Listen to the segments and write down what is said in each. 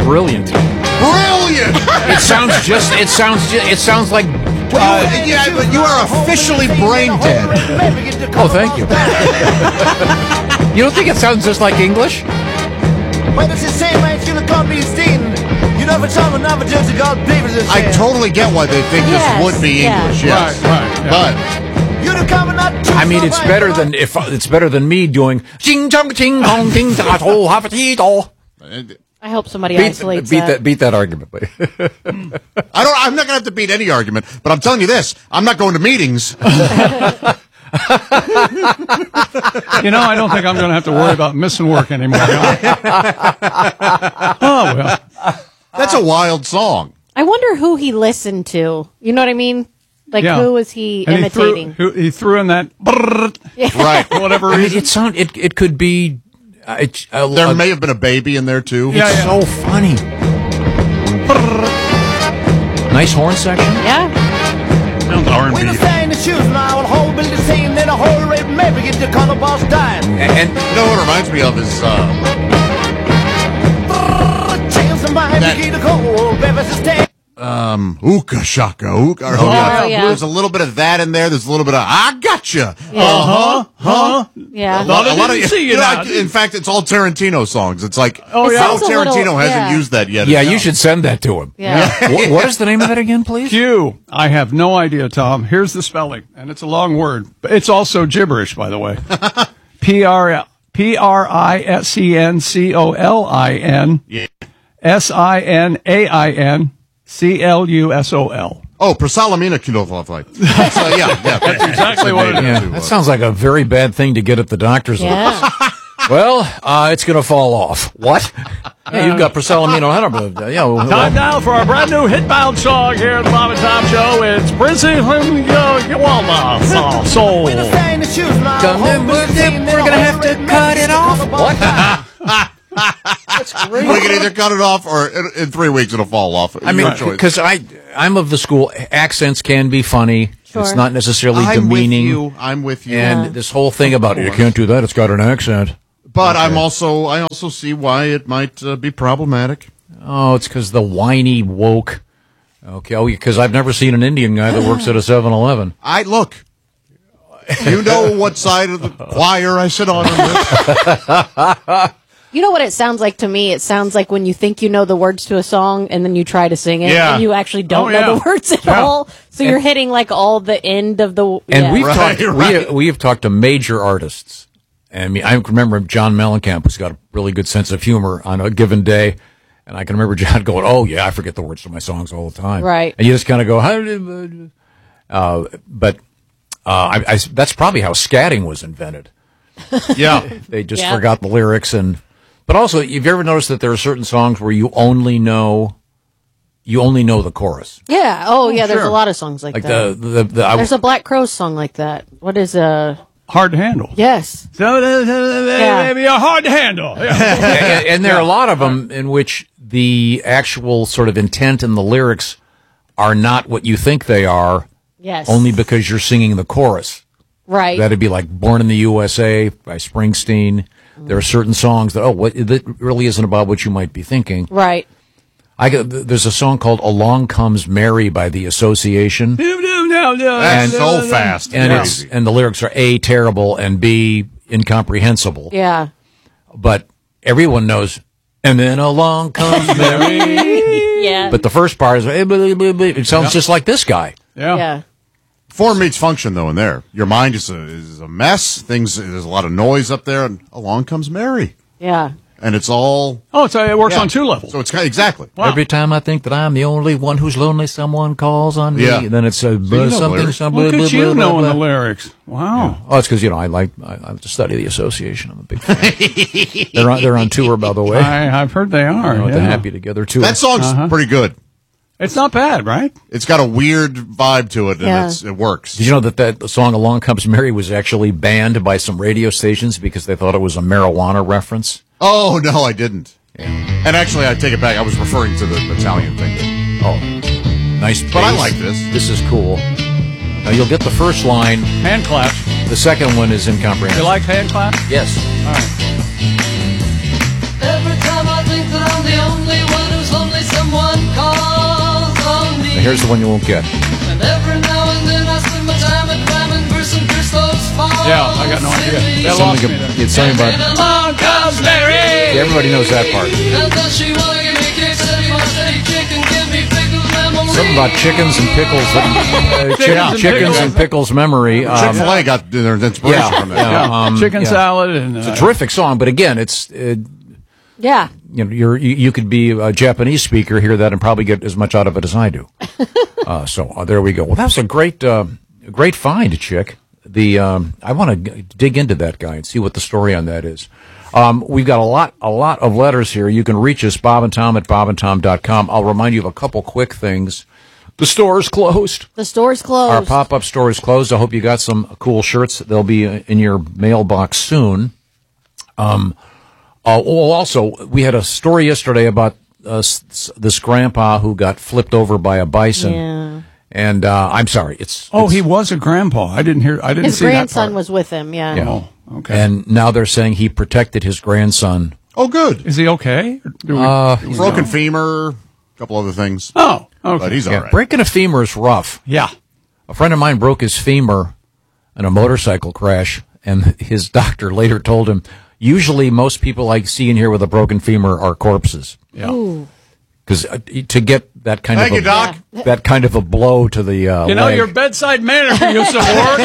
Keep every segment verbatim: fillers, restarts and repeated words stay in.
brilliant. Brilliant! It sounds just. It sounds. Ju- it sounds like. Uh, yeah, but you are officially brain dead. Oh, thank you. You don't think it sounds just like English? I totally get why they think Yes, this would be yeah. English. Yes, Right, right, yeah. but. I mean, it's better than if it's better than me doing. Ching chong ching kong ting da to have a tea do. I hope somebody Beat, isolates beat that. that. Beat that argument, buddy. I don't. I'm not going to have to beat any argument, but I'm telling you this: I'm not going to meetings. You know, I don't think I'm going to have to worry about missing work anymore. Oh, well. That's a wild song. I wonder who he listened to. You know what I mean? Like, Yeah. who was he And imitating? He threw, he threw in that brrrr, Right. for whatever I mean, reason. it sound. It it could be. Uh, it, uh, There uh, may have been a baby in there too. Yeah, It's so funny. Nice horn section. Yeah. Sounds R and B. And, and You know what it reminds me of is uh, um, Ooka Shaka Ooka. Or, oh, yeah. Oh, yeah. There's a little bit of that in there. There's a little bit of I gotcha. Yeah. Uh huh. Huh. Yeah. A lot, a lot of, didn't see you you know, now. I- in fact, it's all Tarantino songs. It's like, Oh, It yeah. how sounds a Tarantino little- hasn't yeah. used that yet. yeah, It's- you should send that to him. Yeah. what, what is the name of that again, please? Q. I have no idea, Tom. Here's the spelling, and it's a long word. But it's also gibberish, by the way. P R P R I S E N C O L I N Yeah. S I N A I N C L U S O L. Oh, Prasalamina Kinovlai. So, yeah, yeah. That's exactly what it is. Yeah, that sounds like a very bad thing to get at the doctor's office. Yeah. Well, uh, it's going to fall off. What? Yeah, you've got Prasalamino. Uh, yeah, well, Time now for our brand new hitbound song here at the Bob and Tom Show. It's Prissy Walda Soul. we're going to have to cut it off. What? That's great. We can either cut it off or in, in three weeks it'll fall off. I mean, Your choice. because I, I'm of the school, accents can be funny. Sure. It's not necessarily I'm demeaning. with you. I'm with you. And Yeah. this whole thing about you can't do that, it's got an accent. But I'm also I also see why it might uh, be problematic. Oh, it's because the whiny woke. Okay, oh, because I've never seen an Indian guy that works at a seven eleven. I look. You know what side of the choir I sit on in this? You know what it sounds like to me? It sounds like when you think you know the words to a song and then you try to sing it Yeah. and you actually don't Oh, know yeah. the words at Yeah. all. So you're hitting like all the end of the. And yeah. we've Right, talked. right. We, we have talked to major artists. And I mean, I remember John Mellencamp, who's got a really good sense of humor on a given day. And I can remember John going, "Oh yeah, I forget the words to my songs all the time." Right. And you just kind of go, "How did?" Uh, but uh, I, I, that's probably how scatting was invented. Yeah. They just Yeah. forgot the lyrics. And but also, you've ever noticed that there are certain songs where you only know, you only know the chorus, Yeah. Oh, yeah. There's sure. a lot of songs like, like that. the the, the I, There's a Black Crowes song like that. What is uh? Hard to handle. Yes. So, maybe a hard to handle. Yeah. and, and there are a lot of them in which the actual sort of intent and the lyrics are not what you think they are, Yes. only because you're singing the chorus. right. That'd be like "Born in the U S A" by Springsteen. There are certain songs that oh, what that really isn't about what you might be thinking. right. I got, there's a song called "Along Comes Mary" by The Association. That's so fast. And Yeah. it's and the lyrics are A, terrible, and B, incomprehensible. Yeah. But everyone knows. And then along comes Mary. Yeah. But the first part is eh, blah, blah, blah. It sounds just like this guy. Yeah. yeah. Form meets function, though, in there. Your mind is a, is a mess. Things There's a lot of noise up there, and along comes Mary. Yeah. And it's all... Oh, it's, it works yeah. on two levels. So it's kind of, exactly. Wow. Every time I think that I'm the only one who's lonely, someone calls on me. Yeah. And then it's a you know the something, lyrics. something. Look blah, at you blah, blah, knowing blah. the lyrics. Wow. Oh, it's because, you know, I like, I, I have to study the Association. I'm a big fan. they're, on, they're on tour, by the way. I, I've heard they are. You know, yeah. the Happy Together tour. That song's pretty good. It's not bad, right? It's got a weird vibe to it, and Yeah. it's, it works. Did you know that that song "Along Comes Mary" was actually banned by some radio stations because they thought it was a marijuana reference? Oh, no, I didn't. And actually, I take it back. I was referring to the Italian thing. Oh, nice. But I bass. like this. This is cool. Now you'll get the first line. Hand claps. The second one is You incomprehensible. like hand claps? Yes. All right. Every time I think that I'm the only one who Now, here's the one you won't get. And every now and then I spend my time at climbing for some crystals. Yeah, I got no idea. That lost Something, me there. it's something about. Along comes Mary. Yeah, everybody knows that part. And does she wanna give me cake, steady, my steady chicken, give me pickles, memory. Something about chickens and pickles. Uh, chicken, and chickens pickles. and pickles memory. Um, Chick-fil-A got their inspiration yeah, from that. yeah. Yeah, Um, chicken yeah. salad and uh, It's a terrific song, but again, it's uh, Yeah. you know you're you, you could be a Japanese speaker, hear that, and probably get as much out of it as I do. uh, so uh, there we go. Well, that was a great uh, great find, Chick. The um, I want to g- dig into that guy and see what the story on that is. Um, we've got a lot a lot of letters here. You can reach us, Bob and Tom at bob and tom dot com. I'll remind you of a couple quick things. The store is closed. The store's closed. Our pop-up store is closed. I hope you got some cool shirts. They'll be in your mailbox soon. Um, uh, oh, also, we had a story yesterday about uh, s- this grandpa who got flipped over by a bison. Yeah. And uh, I'm sorry, it's oh, it's- he was a grandpa. I didn't hear. I didn't His see grandson that part. was with him, yeah. Yeah. Oh, okay. And now they're saying he protected his grandson. Oh, good. Is he okay? Or do we- Uh, do we Broken know? femur, a couple other things. Oh, okay. But he's all Yeah, right. breaking a femur is rough. Yeah. A friend of mine broke his femur in a motorcycle crash, and his doctor later told him, usually most people I see in here with a broken femur are corpses. Yeah. Ooh. Because uh, to get that kind Thank of you, a, Doc. that kind of a blow to the uh, You know, leg. your bedside manner for you some work.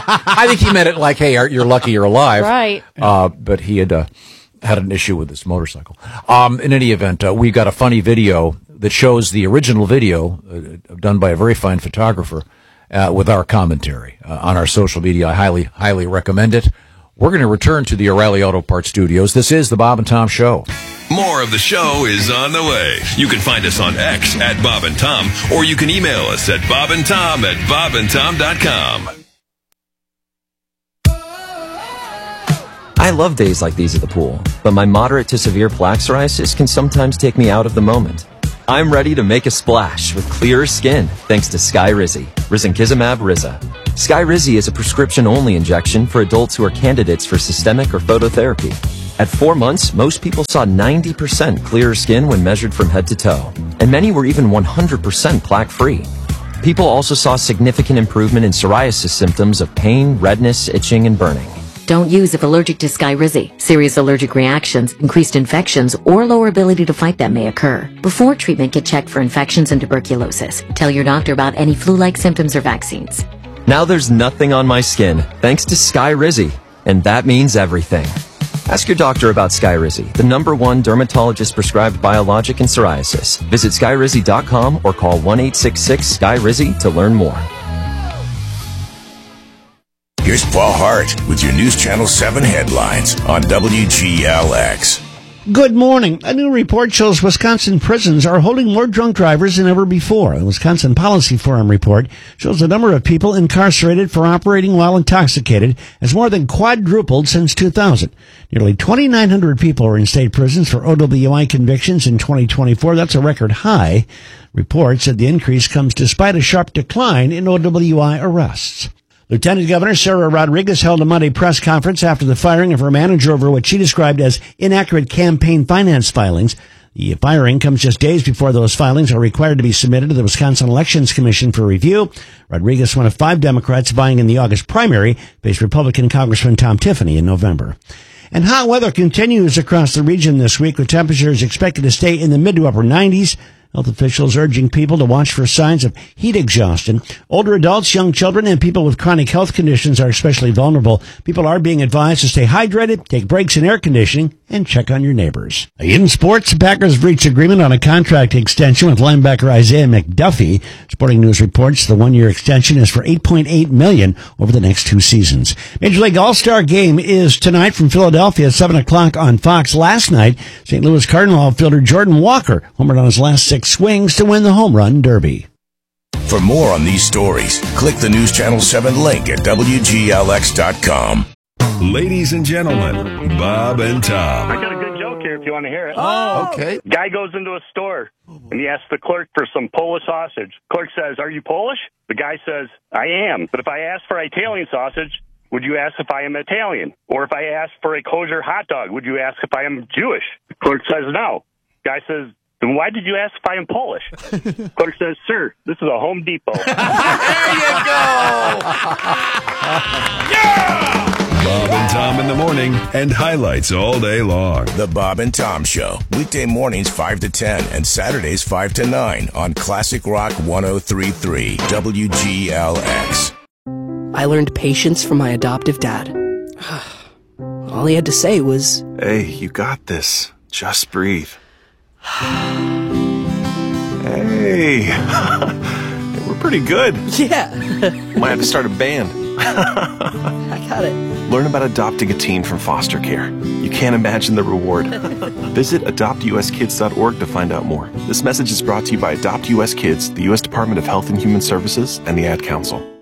I think he meant it like, hey, you're lucky you're alive. Right. Uh, but he had uh, had an issue with his motorcycle. Um, in any event, uh, we got a funny video that shows the original video uh, done by a very fine photographer uh, with our commentary uh, on our social media. I highly, highly recommend it. We're going to return to the O'Reilly Auto Parts studios. This is the Bob and Tom Show. More of the show is on the way. You can find us on X at Bob and Tom, or you can email us at bob and tom at bob and tom dot com. I love days like these at the pool, but my moderate to severe plaque psoriasis can sometimes take me out of the moment. I'm ready to make a splash with clearer skin thanks to Skyrizi, risankizumab Riza. Skyrizi is a prescription-only injection for adults who are candidates for systemic or phototherapy. At four months, most people saw ninety percent clearer skin when measured from head to toe, and many were even one hundred percent plaque-free. People also saw significant improvement in psoriasis symptoms of pain, redness, itching, and burning. Don't use if allergic to Skyrizi. Serious allergic reactions, increased infections, or lower ability to fight them may occur. Before treatment, get checked for infections and tuberculosis. Tell your doctor about any flu-like symptoms or vaccines. Now there's nothing on my skin, thanks to Skyrizi, and that means everything. Ask your doctor about Skyrizi, the number one dermatologist-prescribed biologic in psoriasis. Visit skyrizi dot com or call one eight six six S K Y R I Z I to learn more. Here's Paul Hart with your News Channel seven headlines on W G L X. Good morning. A new report shows Wisconsin prisons are holding more drunk drivers than ever before. The Wisconsin Policy Forum report shows the number of people incarcerated for operating while intoxicated has more than quadrupled since two thousand. Nearly twenty-nine hundred people are in state prisons for O W I convictions in twenty twenty-four. That's a record high. Report said the increase comes despite a sharp decline in O W I arrests. Lieutenant Governor Sarah Rodriguez held a Monday press conference after the firing of her manager over what she described as inaccurate campaign finance filings. The firing comes just days before those filings are required to be submitted to the Wisconsin Elections Commission for review. Rodriguez, one of five Democrats vying in the August primary, faced Republican Congressman Tom Tiffany in November. And hot weather continues across the region this week, with temperatures expected to stay in the mid to upper nineties. Health officials urging people to watch for signs of heat exhaustion. Older adults, young children, and people with chronic health conditions are especially vulnerable. People are being advised to stay hydrated, take breaks in air conditioning, and check on your neighbors. In sports, the Packers reached agreement on a contract extension with linebacker Isaiah McDuffie. Sporting News reports the one-year extension is for eight point eight million dollars over the next two seasons. Major League All-Star Game is tonight from Philadelphia at seven o'clock on Fox. Last night, Saint Louis Cardinal outfielder Jordan Walker homered on his last six swings to win the home run derby. For more on these stories, click the News Channel seven link at W G L X dot com. Ladies and gentlemen, Bob and Tom. I got a good joke here if you want to hear it. Oh, okay. Guy goes into a store and he asks the clerk for some Polish sausage. Clerk says, "Are you Polish?" The guy says, "I am. But if I ask for Italian sausage, would you ask if I am Italian? Or if I ask for a kosher hot dog, would you ask if I am Jewish?" The clerk says, "No." Guy says, then why did you ask if I am Polish? Clerk says, sir, this is a Home Depot. There you go! Yeah! Bob and Tom in the morning and highlights all day long. The Bob and Tom Show. Weekday mornings five to ten and Saturdays five to nine on Classic Rock one oh three point three W G L X. I learned patience from my adoptive dad. All he had to say was, "Hey, you got this. Just breathe." Hey, we're pretty good. Yeah. Might have to start a band. I got it. Learn about adopting a teen from foster care. You can't imagine the reward. Visit adopt u s kids dot org to find out more. This message is brought to you by Adopt U S Kids, the U S Department of Health and Human Services, and the Ad Council.